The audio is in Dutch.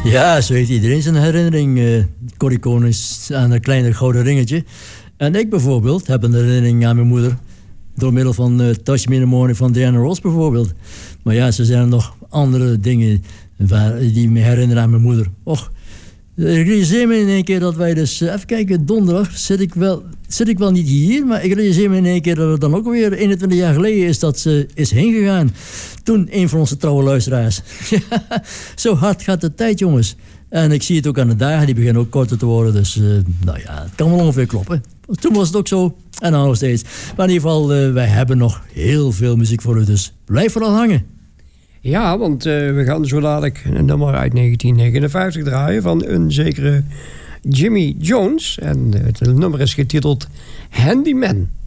Ja, zo heeft iedereen zijn herinnering. Corrie Konings aan een kleine gouden ringetje. En ik bijvoorbeeld heb een herinnering aan mijn moeder. Door middel van Touch Me in the Morning van Diana Ross bijvoorbeeld. Maar ja, er zijn nog andere dingen die me herinneren aan mijn moeder. Och, ik realiseer me in één keer dat wij dus... even kijken, donderdag zit ik wel niet hier... maar ik realiseer me in één keer dat het dan ook weer 21 jaar geleden is... dat ze is heen gegaan. Toen een van onze trouwe luisteraars. Zo hard gaat de tijd, jongens. En ik zie het ook aan de dagen, die beginnen ook korter te worden. Dus nou ja, het kan wel ongeveer kloppen. Toen was het ook zo. En dan nog steeds. Maar in ieder geval, wij hebben nog heel veel muziek voor u. Dus blijf vooral hangen. Ja, want we gaan zo dadelijk een nummer uit 1959 draaien... van een zekere Jimmy Jones. En het nummer is getiteld Handyman.